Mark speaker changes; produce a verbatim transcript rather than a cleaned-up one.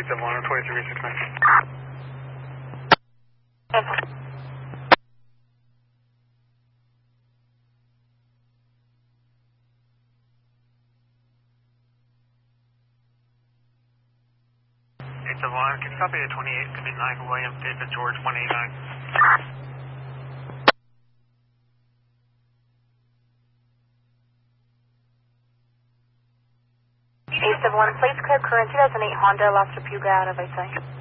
Speaker 1: eight seven one, twenty-three six nine. eight seven one, can you copy at twenty-eight fifty-nine, William David George one eighty-nine?
Speaker 2: eight seven one, plates clear, current two thousand eight Honda, Las Tortuga out of Ice.